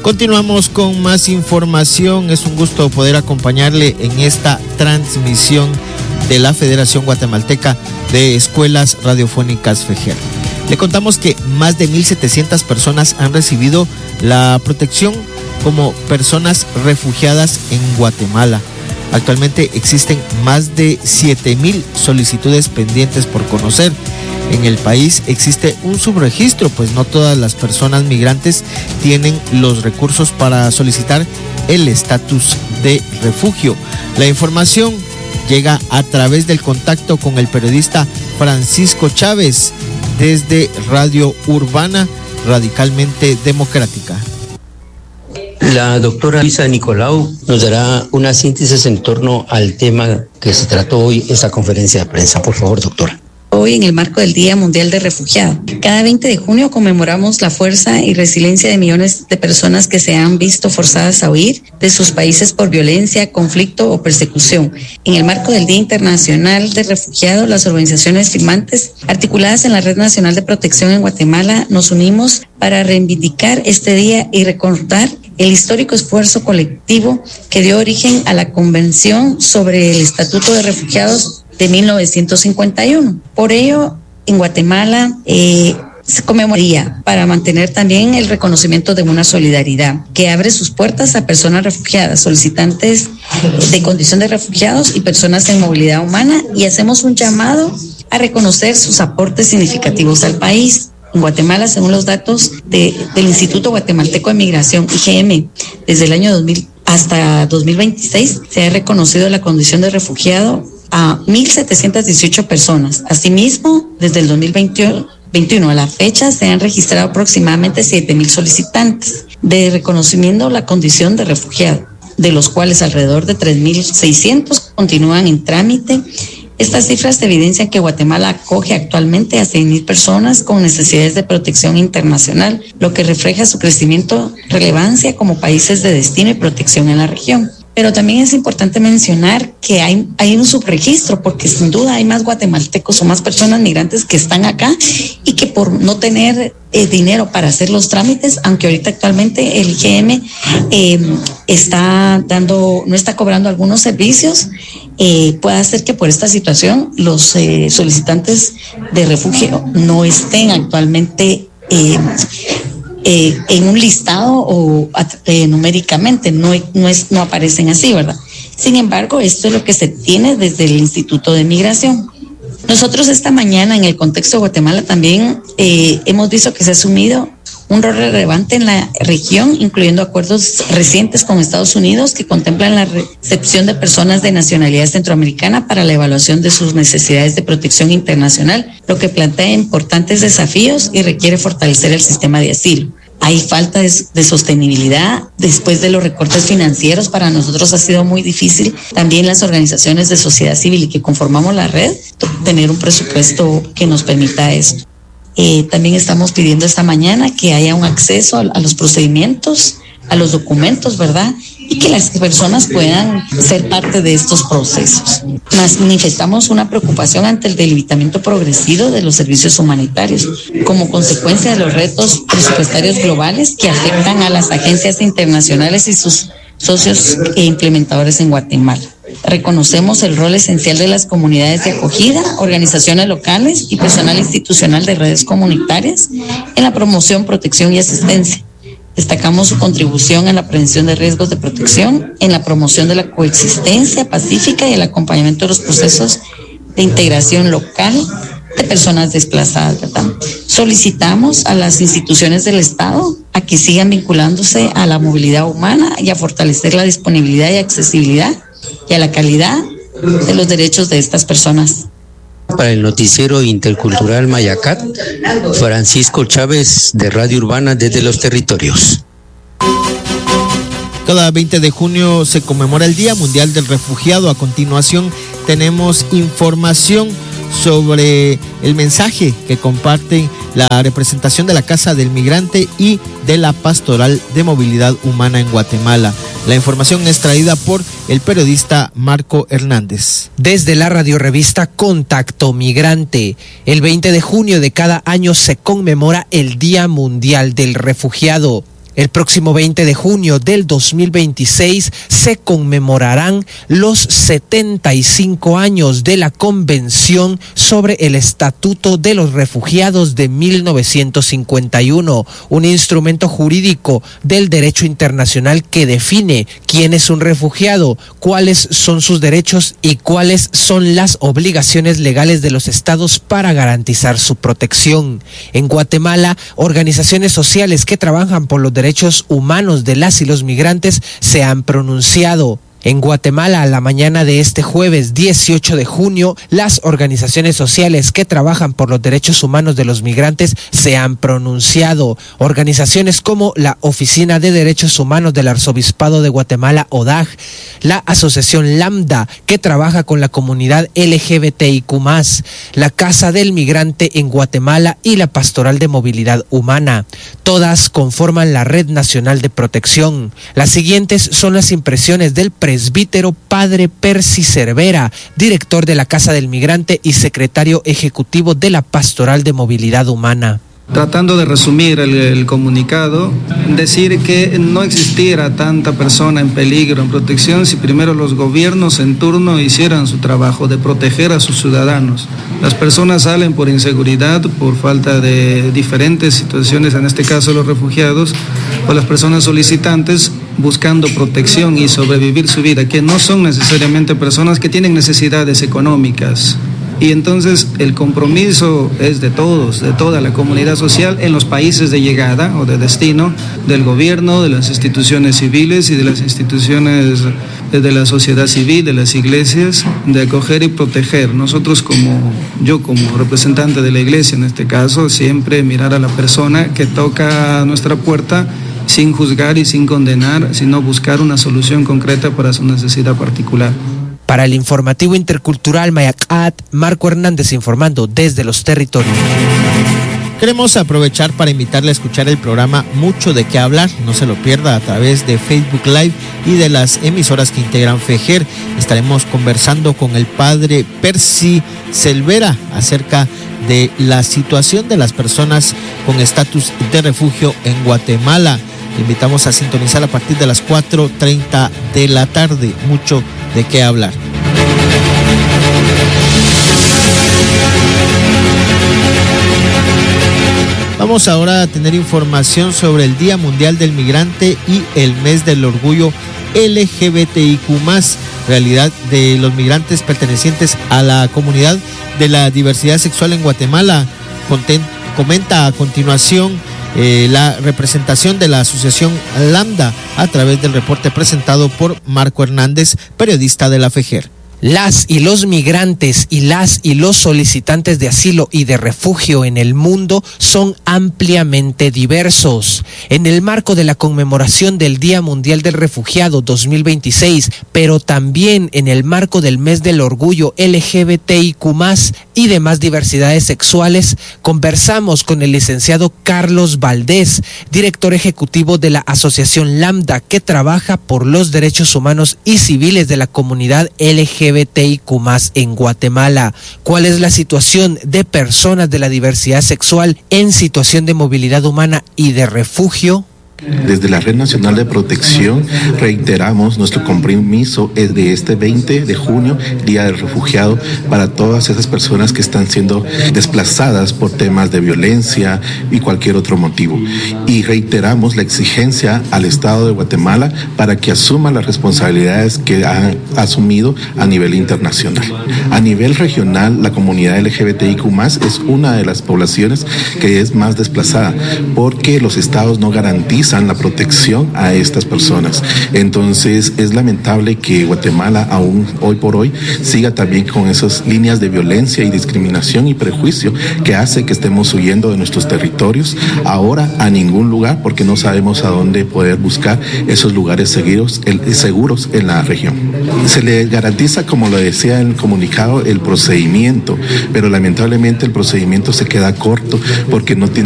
Continuamos con más información. Es un gusto poder acompañarle en esta transmisión de la Federación Guatemalteca de Escuelas Radiofónicas FEGER. Le contamos que más de 1,700 personas han recibido la protección como personas refugiadas en Guatemala. Actualmente existen más de 7,000 solicitudes pendientes por conocer. En el país existe un subregistro, pues no todas las personas migrantes tienen los recursos para solicitar el estatus de refugio. La información llega a través del contacto con el periodista Francisco Chávez desde Radio Urbana, radicalmente democrática. La doctora Luisa Nicolau nos dará una síntesis en torno al tema que se trató hoy en esta conferencia de prensa. Por favor, doctora. Hoy, en el marco del Día Mundial de Refugiados, cada 20 de junio conmemoramos la fuerza y resiliencia de millones de personas que se han visto forzadas a huir de sus países por violencia, conflicto o persecución. En el marco del Día Internacional de Refugiados, las organizaciones firmantes, articuladas en la Red Nacional de Protección en Guatemala, nos unimos para reivindicar este día y recordar el histórico esfuerzo colectivo que dio origen a la Convención sobre el Estatuto de Refugiados de 1951. Por ello, en Guatemala se conmemoraría para mantener también el reconocimiento de una solidaridad que abre sus puertas a personas refugiadas, solicitantes de condición de refugiados y personas en movilidad humana, y hacemos un llamado a reconocer sus aportes significativos al país. En Guatemala, según los datos del Instituto Guatemalteco de Migración, IGM, desde el año 2000 hasta 2026 se ha reconocido la condición de refugiado a 1,718 personas. Asimismo, desde el 2021 a la fecha se han registrado aproximadamente 7,000 solicitantes de reconocimiento de la condición de refugiado, de los cuales alrededor de 3,600 continúan en trámite. Estas cifras evidencian que Guatemala acoge actualmente a 6,000 personas con necesidades de protección internacional, lo que refleja su crecimiento, relevancia como países de destino y protección en la región. Pero también es importante mencionar que hay un subregistro, porque sin duda hay más guatemaltecos o más personas migrantes que están acá y que por no tener dinero para hacer los trámites, aunque ahorita actualmente el IGM no está cobrando algunos servicios, puede hacer que por esta situación los solicitantes de refugio no estén actualmente en un listado o numéricamente, no aparecen así, ¿verdad? Sin embargo, esto es lo que se tiene desde el Instituto de Migración. Nosotros esta mañana, en el contexto de Guatemala, también hemos visto que se ha asumido un rol relevante en la región, incluyendo acuerdos recientes con Estados Unidos que contemplan la recepción de personas de nacionalidad centroamericana para la evaluación de sus necesidades de protección internacional, lo que plantea importantes desafíos y requiere fortalecer el sistema de asilo. Hay falta de sostenibilidad después de los recortes financieros. Para nosotros ha sido muy difícil también las organizaciones de sociedad civil y que conformamos la red tener un presupuesto que nos permita eso. También estamos pidiendo esta mañana que haya un acceso a los procedimientos, a los documentos, ¿verdad? Y que las personas puedan ser parte de estos procesos. Manifestamos una preocupación ante el debilitamiento progresivo de los servicios humanitarios como consecuencia de los retos presupuestarios globales que afectan a las agencias internacionales y sus socios e implementadores en Guatemala. Reconocemos el rol esencial de las comunidades de acogida, organizaciones locales y personal institucional de redes comunitarias en la promoción, protección y asistencia. Destacamos su contribución en la prevención de riesgos de protección, en la promoción de la coexistencia pacífica y el acompañamiento de los procesos de integración local de personas desplazadas, ¿verdad? Solicitamos a las instituciones del Estado a que sigan vinculándose a la movilidad humana y a fortalecer la disponibilidad y accesibilidad y a la calidad de los derechos de estas personas. Para el noticiero intercultural Mayacat, Francisco Chávez de Radio Urbana desde los territorios. Cada 20 de junio se conmemora el Día Mundial del Refugiado. A continuación tenemos información sobre el mensaje que comparten la representación de la Casa del Migrante y de la Pastoral de Movilidad Humana en Guatemala. La información es traída por el periodista Marco Hernández. Desde la radiorevista Contacto Migrante, el 20 de junio de cada año se conmemora el Día Mundial del Refugiado. El próximo 20 de junio del 2026 se conmemorarán los 75 años de la Convención sobre el Estatuto de los Refugiados de 1951, un instrumento jurídico del derecho internacional que define quién es un refugiado, cuáles son sus derechos y cuáles son las obligaciones legales de los estados para garantizar su protección. En Guatemala, organizaciones sociales que trabajan por los derechos humanos de las y los migrantes se han pronunciado. En Guatemala, a la mañana de este jueves 18 de junio, las organizaciones sociales que trabajan por los derechos humanos de los migrantes se han pronunciado. Organizaciones como la Oficina de Derechos Humanos del Arzobispado de Guatemala, ODAG, la Asociación Lambda, que trabaja con la comunidad LGBTIQ+, la Casa del Migrante en Guatemala y la Pastoral de Movilidad Humana. Todas conforman la Red Nacional de Protección. Las siguientes son las impresiones del presbítero Padre Percy Cervera, director de la Casa del Migrante y secretario ejecutivo de la Pastoral de Movilidad Humana. Tratando de resumir el comunicado, decir que no existiera tanta persona en peligro, en protección, si primero los gobiernos en turno hicieran su trabajo de proteger a sus ciudadanos. Las personas salen por inseguridad, por falta de diferentes situaciones, en este caso los refugiados, o las personas solicitantes buscando protección y sobrevivir su vida, que no son necesariamente personas que tienen necesidades económicas. Y entonces el compromiso es de todos, de toda la comunidad social en los países de llegada o de destino, del gobierno, de las instituciones civiles y de las instituciones de la sociedad civil, de las iglesias, de acoger y proteger. Nosotros yo como representante de la iglesia en este caso, siempre mirar a la persona que toca nuestra puerta sin juzgar y sin condenar, sino buscar una solución concreta para su necesidad particular. Para el informativo intercultural Mayacat, Marco Hernández informando desde los territorios. Queremos aprovechar para invitarle a escuchar el programa Mucho de qué hablar. No se lo pierda a través de Facebook Live y de las emisoras que integran FEJER. Estaremos conversando con el padre Percy Cervera acerca de la situación de las personas con estatus de refugio en Guatemala. Te invitamos a sintonizar a partir de las 4:30 de la tarde. Mucho de qué hablar. Vamos ahora a tener información sobre el Día Mundial del Migrante y el Mes del Orgullo LGBTIQ+, realidad de los migrantes pertenecientes a la comunidad de la diversidad sexual en Guatemala. Comenta a continuación la representación de la Asociación Lambda a través del reporte presentado por Marco Hernández, periodista de la FEJER. Las y los migrantes y los solicitantes de asilo y de refugio en el mundo son ampliamente diversos. En el marco de la conmemoración del Día Mundial del Refugiado 2026, pero también en el marco del Mes del Orgullo LGBTIQ+, y demás diversidades sexuales, conversamos con el licenciado Carlos Valdés, director ejecutivo de la Asociación Lambda, que trabaja por los derechos humanos y civiles de la comunidad LGBTIQ+ en Guatemala. ¿Cuál es la situación de personas de la diversidad sexual en situación de movilidad humana y de refugio? Desde la Red Nacional de Protección reiteramos nuestro compromiso de este 20 de junio, Día del Refugiado, para todas esas personas que están siendo desplazadas por temas de violencia y cualquier otro motivo. Y reiteramos la exigencia al Estado de Guatemala para que asuma las responsabilidades que ha asumido a nivel internacional. A nivel regional, la comunidad LGBTIQ+ es una de las poblaciones que es más desplazada porque los estados no garantizan la protección a estas personas. Entonces es lamentable que Guatemala aún hoy por hoy siga también con esas líneas de violencia y discriminación y prejuicio que hace que estemos huyendo de nuestros territorios ahora a ningún lugar porque no sabemos a dónde poder buscar esos lugares seguros en la región. Se le garantiza, como lo decía en el comunicado, el procedimiento, pero lamentablemente el procedimiento se queda corto porque no tiene